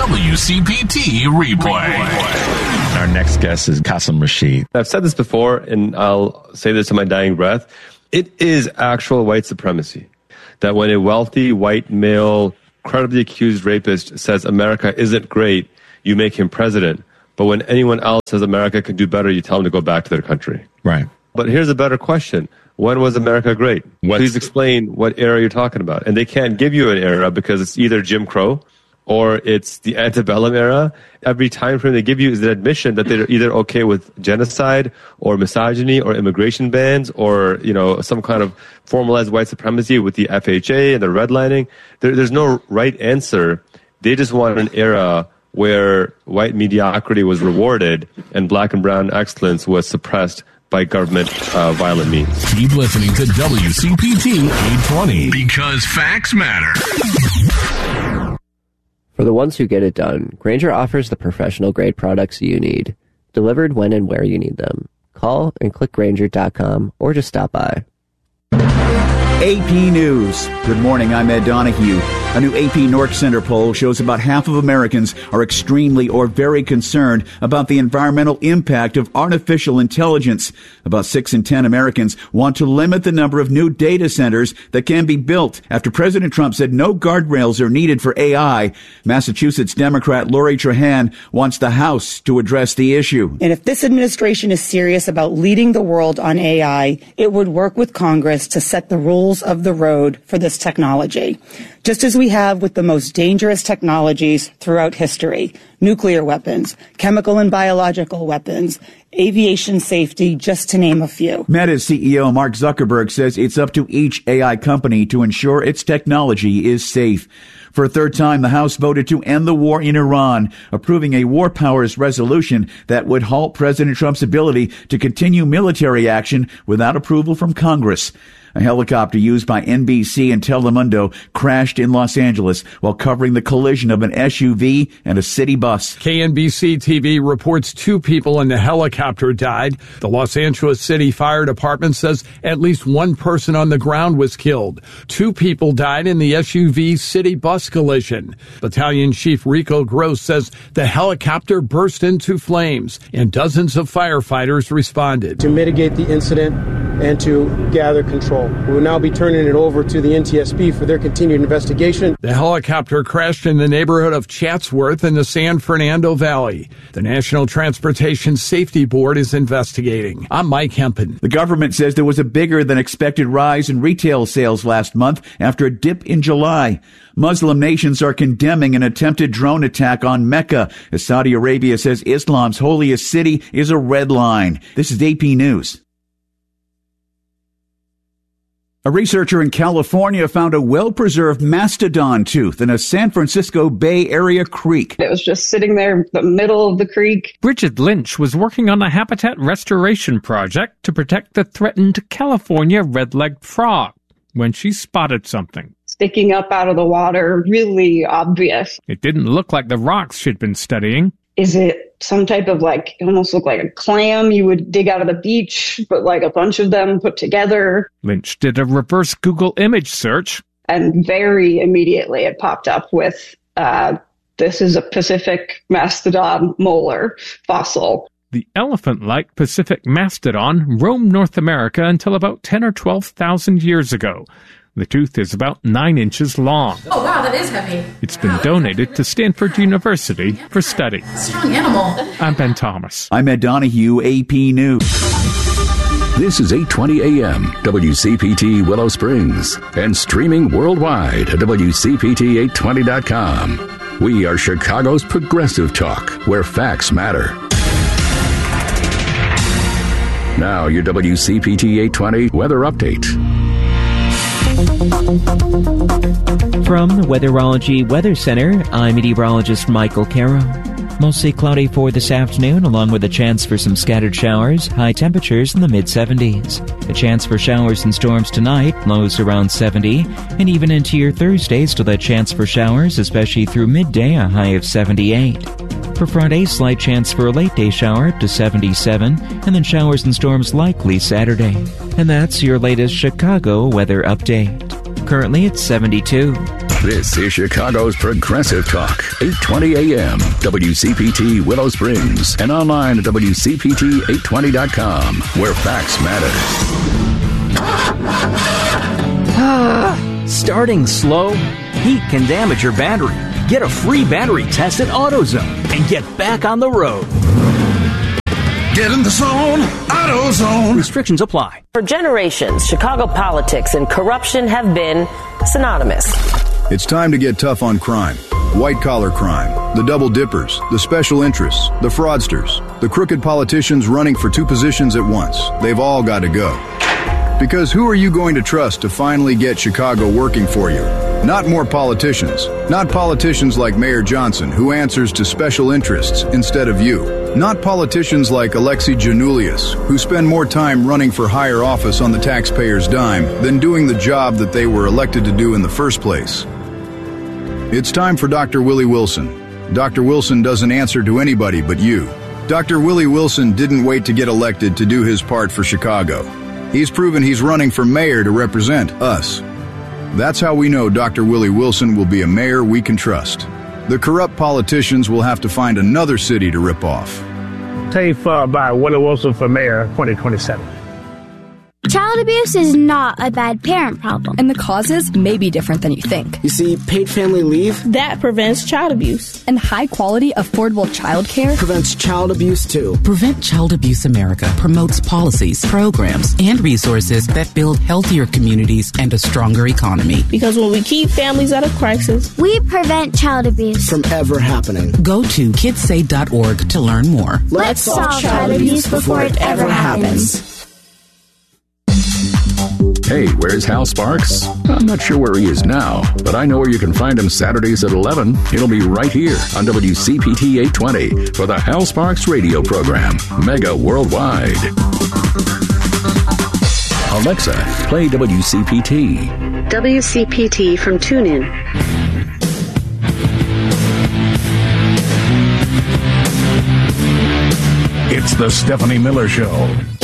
WCPT replay. Our next guest is Qasim Rashid. I've said this before, and I'll say this to my dying breath. It is actual white supremacy that when a wealthy, white, male, credibly accused rapist says America isn't great, you make him president. But when anyone else says America can do better, you tell them to go back to their country. Right. But here's a better question. When was America great? Please explain what era you're talking about. And they can't give you an era because it's either Jim Crow or it's the antebellum era. Every time frame they give you is an admission that they're either okay with genocide or misogyny or immigration bans or, some kind of formalized white supremacy with the FHA and the redlining. There's no right answer. They just want an era where white mediocrity was rewarded and black and brown excellence was suppressed by government violent means. Keep listening to WCPT 820 because facts matter. For the ones who get it done, Grainger offers the professional-grade products you need, delivered when and where you need them. Call and click Grainger.com or just stop by. AP News. Good morning, I'm Ed Donahue. A new AP North Center poll shows about half of Americans are extremely or very concerned about the environmental impact of artificial intelligence. About 6 in 10 Americans want to limit the number of new data centers that can be built after President Trump said no guardrails are needed for AI. Massachusetts Democrat Lori Trahan wants the House to address the issue. And if this administration is serious about leading the world on AI, it would work with Congress to set the rules of the road for this technology, just as we have with the most dangerous technologies throughout history: nuclear weapons, chemical and biological weapons, aviation safety, just to name a few. Meta's CEO Mark Zuckerberg says it's up to each AI company to ensure its technology is safe. For a third time, the House voted to end the war in Iran, approving a war powers resolution that would halt President Trump's ability to continue military action without approval from Congress. A helicopter used by NBC and Telemundo crashed in Los Angeles while covering the collision of an SUV and a city bus. KNBC-TV reports 2 people in the helicopter died. The Los Angeles City Fire Department says at least 1 person on the ground was killed. 2 people died in the SUV city bus collision. Battalion Chief Rico Gross says the helicopter burst into flames and dozens of firefighters responded. To mitigate the incident and to gather control. We will now be turning it over to the NTSB for their continued investigation. The helicopter crashed in the neighborhood of Chatsworth in the San Fernando Valley. The National Transportation Safety Board is investigating. I'm Mike Hempen. The government says there was a bigger than expected rise in retail sales last month after a dip in July. Muslim nations are condemning an attempted drone attack on Mecca as Saudi Arabia says Islam's holiest city is a red line. This is AP News. A researcher in California found a well-preserved mastodon tooth in a San Francisco Bay Area creek. It was just sitting there in the middle of the creek. Bridget Lynch was working on a habitat restoration project to protect the threatened California red-legged frog when she spotted something sticking up out of the water, really obvious. It didn't look like the rocks she'd been studying. Is it some type of it almost looked like a clam you would dig out of the beach, but like a bunch of them put together? Lynch did a reverse Google image search. And very immediately it popped up with, this is a Pacific mastodon molar fossil. The elephant-like Pacific mastodon roamed North America until about 10 or 12,000 years ago. The tooth is about 9 inches long. Oh, wow, that is heavy. It's been donated to Stanford University for study. Strong animal. I'm Ben Thomas. I'm Ed Donahue, AP News. This is 820 AM, WCPT Willow Springs, and streaming worldwide at WCPT820.com. We are Chicago's progressive talk, where facts matter. Now, your WCPT 820 weather update. From the Weatherology Weather Center, I'm meteorologist Michael Carroll. Mostly cloudy for this afternoon, along with a chance for some scattered showers, high temperatures in the mid-70s. A chance for showers and storms tonight, lows around 70, and even into your Thursday, still a chance for showers, especially through midday, a high of 78. For Friday, slight chance for a late-day shower up to 77, and then showers and storms likely Saturday. And that's your latest Chicago weather update. Currently, it's 72. This is Chicago's Progressive Talk, 820 AM, WCPT Willow Springs, and online at WCPT820.com, where facts matter. Starting slow? Heat can damage your battery. Get a free battery test at AutoZone and get back on the road. Get in the zone, AutoZone. Restrictions apply. For generations, Chicago politics and corruption have been synonymous. It's time to get tough on crime. White-collar crime, the double dippers, the special interests, the fraudsters, the crooked politicians running for two positions at once. They've all got to go. Because who are you going to trust to finally get Chicago working for you? Not more politicians. Not politicians like Mayor Johnson, who answers to special interests instead of you. Not politicians like Alexei Janulius, who spend more time running for higher office on the taxpayer's dime than doing the job that they were elected to do in the first place. It's time for Dr. Willie Wilson. Dr. Wilson doesn't answer to anybody but you. Dr. Willie Wilson didn't wait to get elected to do his part for Chicago. He's proven he's running for mayor to represent us. That's how we know Dr. Willie Wilson will be a mayor we can trust. The corrupt politicians will have to find another city to rip off. TAFE by Willie Wilson for mayor 2027. Child abuse is not a bad parent problem. And the causes may be different than you think. You see, paid family leave, that prevents child abuse. And high-quality, affordable child care prevents child abuse, too. Prevent Child Abuse America promotes policies, programs, and resources that build healthier communities and a stronger economy. Because when we keep families out of crisis, we prevent child abuse from ever happening. Go to kidsaid.org to learn more. Let's solve child abuse before it ever happens. Hey, where's Hal Sparks? I'm not sure where he is now, but I know where you can find him Saturdays at 11. He'll be right here on WCPT 820 for the Hal Sparks radio program, Mega Worldwide. Alexa, play WCPT. WCPT from TuneIn. It's the Stephanie Miller Show.